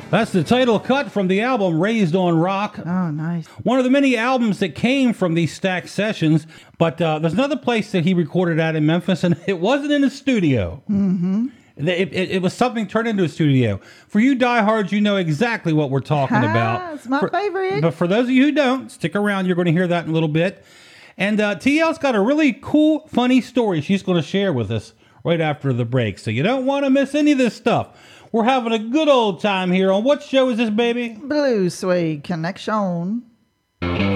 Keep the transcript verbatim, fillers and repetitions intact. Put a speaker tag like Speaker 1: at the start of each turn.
Speaker 1: That's the title cut from the album Raised on Rock.
Speaker 2: Oh, nice.
Speaker 1: One of the many albums that came from these Stax sessions. But uh, there's another place that he recorded at in Memphis, and it wasn't in a studio.
Speaker 2: Mm-hmm.
Speaker 1: It, it, it was something turned into a studio. For you diehards, you know exactly what we're talking about.
Speaker 2: It's my
Speaker 1: for,
Speaker 2: favorite.
Speaker 1: But for those of you who don't, stick around. You're going to hear that in a little bit. And uh, T L's got a really cool, funny story she's going to share with us right after the break. So you don't want to miss any of this stuff. We're having a good old time here on what show is this, baby?
Speaker 2: Blue Suede Connection.